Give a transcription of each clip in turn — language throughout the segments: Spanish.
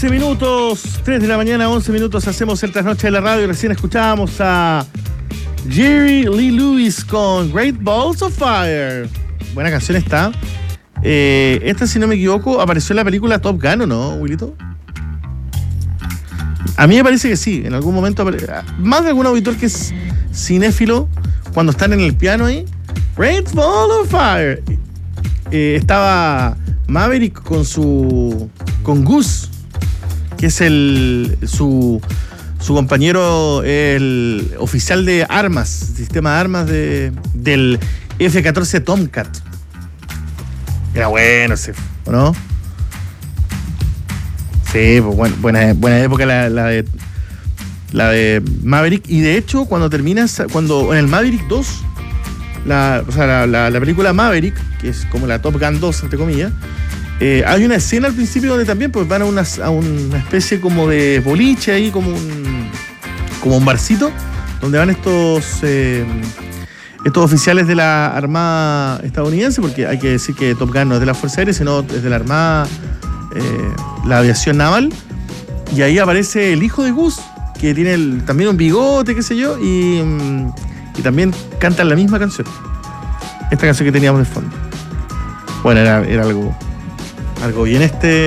11 minutos, 3 de la mañana, 11 minutos, hacemos el trasnoche de la radio y recién escuchábamos a Jerry Lee Lewis con Great Balls of Fire. Buena canción está. Esta, si no me equivoco, apareció en la película Top Gun, ¿o no, Wilito? A mí me parece que sí, en algún momento, más de algún auditor que es cinéfilo, cuando están en el piano ahí, Great Ball of Fire. Estaba Maverick con Gus, que es su compañero, el oficial de armas, sistema de armas del F-14 Tomcat. Era bueno ese, ¿o no? Sí, pues buena época la de Maverick. Y de hecho, cuando en el Maverick 2, la película Maverick, que es como la Top Gun 2, entre comillas, hay una escena al principio donde también pues, van a una especie como de boliche ahí, como un barcito, donde van estos oficiales de la Armada estadounidense, porque hay que decir que Top Gun no es de la Fuerza Aérea, sino es de la Armada, la aviación naval. Y ahí aparece el hijo de Gus, que tiene también un bigote, qué sé yo, y también cantan la misma canción. Esta canción que teníamos de fondo. Bueno, era algo bien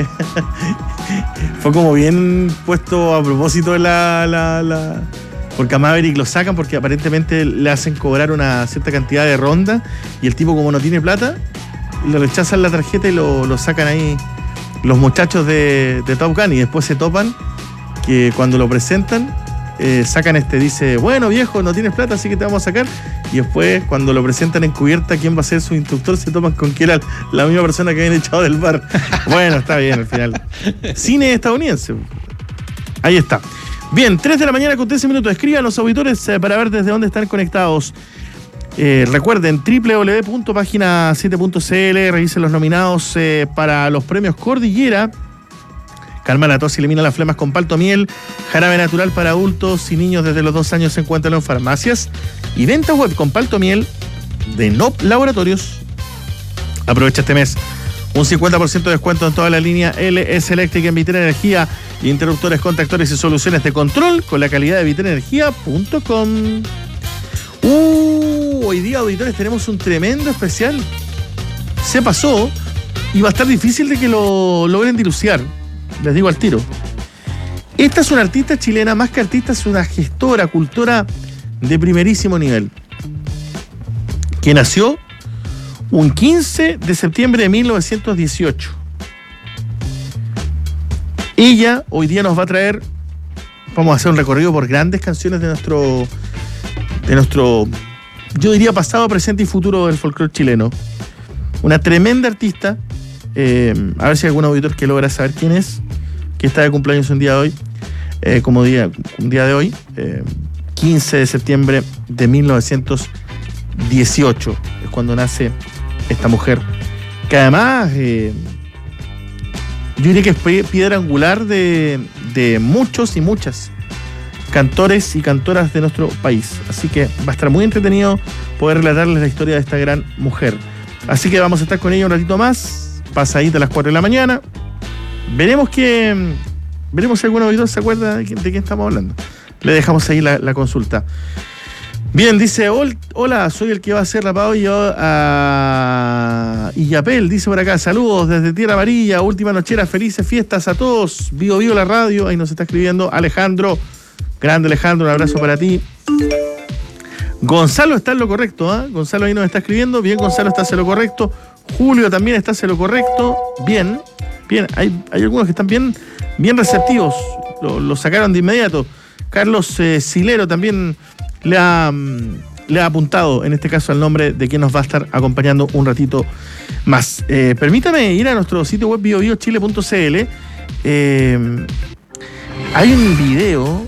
fue como bien puesto a propósito porque a Maverick lo sacan porque aparentemente le hacen cobrar una cierta cantidad de ronda y el tipo, como no tiene plata, le rechazan la tarjeta y lo sacan ahí los muchachos de Top Gun, y después se topan que cuando lo presentan sacan dice, bueno viejo, no tienes plata, así que te vamos a sacar. Y después, cuando lo presentan en cubierta quién va a ser su instructor, se toman con que era la misma persona que habían echado del bar. Bueno, está bien al final. Cine estadounidense. Ahí está. Bien, 3 de la mañana con 13 minutos. Escriban los auditores para ver desde dónde están conectados. Recuerden, www.pagina7.cl, revisen los nominados para los premios Cordillera. Calma la tos y elimina las flemas con palto miel. Jarabe natural para adultos y niños desde los 2 años. Se encuentran en farmacias y venta web con palto miel de NOP Laboratorios. Aprovecha este mes un 50% de descuento en toda la línea LS Eléctrica en Vitera Energía. Interruptores, contactores y soluciones de control con la calidad de viterenergia.com. Hoy día, auditores, tenemos un tremendo especial. Se pasó y va a estar difícil de que lo logren diluciar. Les digo al tiro. Esta es una artista chilena, más que artista, es una gestora, cultora de primerísimo nivel, que nació un 15 de septiembre de 1918. Ella hoy día nos va a traer, vamos a hacer un recorrido por grandes canciones de nuestro, yo diría pasado, presente y futuro del folclore chileno. Una tremenda artista. A ver si hay algún auditor que logra saber quién es, que está de cumpleaños un día de hoy, un día de hoy, 15 de septiembre de 1918, es cuando nace esta mujer, que además yo diría que es piedra angular de muchos y muchas cantores y cantoras de nuestro país. Así que va a estar muy entretenido poder relatarles la historia de esta gran mujer. Así que vamos a estar con ella un ratito más, pasadita a las 4 de la mañana. Veremos si algún auditor se acuerda de quién estamos hablando. Le dejamos ahí la consulta. Bien, dice, hola, soy el que va a hacer rapado y Yapel, dice por acá, saludos desde Tierra Amarilla, última nochera, felices fiestas a todos, vivo la radio, ahí nos está escribiendo Alejandro, grande Alejandro, un abrazo para ti. Gonzalo está en lo correcto, ¿eh? Gonzalo ahí nos está escribiendo, bien, Gonzalo está en lo correcto, Julio también está en lo correcto, bien, hay algunos que están bien receptivos, lo sacaron de inmediato. Carlos Silero también le ha apuntado, en este caso, al nombre de quien nos va a estar acompañando un ratito más. Permítame ir a nuestro sitio web biobiochile.cl. Hay un video